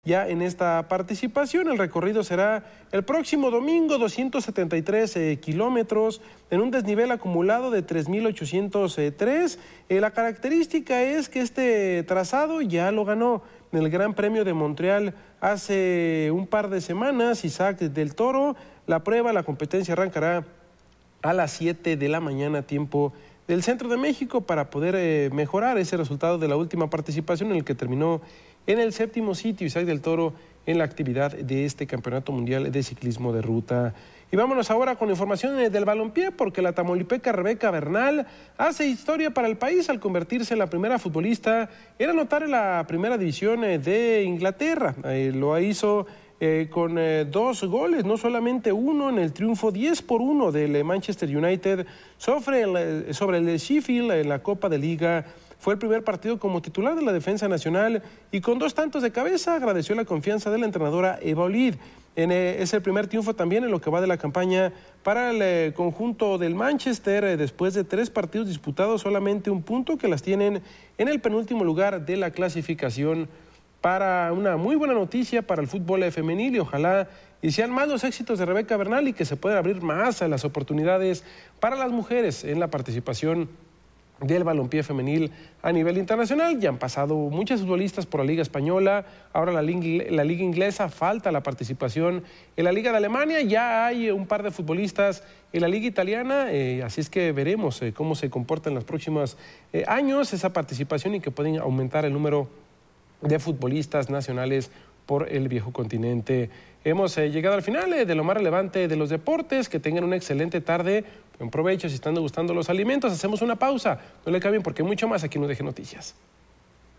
ya en esta participación. El recorrido será el próximo domingo, 273 kilómetros, en un desnivel acumulado de 3.803. La característica es que este trazado ya lo ganó en el Gran Premio de Montreal hace un par de semanas Isaac del Toro. La competencia arrancará a las 7 de la mañana, tiempo del centro de México, para poder mejorar ese resultado de la última participación, en el que terminó en el 7º sitio Isaac del Toro en la actividad de este Campeonato Mundial de Ciclismo de Ruta. Y vámonos ahora con información del balompié, porque la tamaulipeca Rebeca Bernal hace historia para el país al convertirse en la primera futbolista en anotar en la primera división de Inglaterra. Lo hizo con 2 goles, no solamente uno, en el triunfo 10-1 del Manchester United sobre el Sheffield en la Copa de Liga. Fue el primer partido como titular de la defensa nacional y con 2 tantos de cabeza agradeció la confianza de la entrenadora Eva Olid. Es el primer triunfo también en lo que va de la campaña para el conjunto del Manchester, después de 3 partidos disputados, solamente un punto, que las tienen en el penúltimo lugar de la clasificación. Para una muy buena noticia para el fútbol femenil, y ojalá y sean más los éxitos de Rebeca Bernal y que se puedan abrir más a las oportunidades para las mujeres en la participación del balompié femenil a nivel internacional. Ya han pasado muchas futbolistas por la Liga Española, ahora la Liga Inglesa, falta la participación en la Liga de Alemania, ya hay un par de futbolistas en la Liga Italiana, así es que veremos cómo se comporta en los próximos años esa participación, y que pueden aumentar el número de futbolistas nacionales por el viejo continente. Hemos llegado al final de lo más relevante de los deportes. Que tengan una excelente tarde, buen provecho si están gustando los alimentos. Hacemos una pausa, no le cambien porque hay mucho más aquí en UDG Noticias.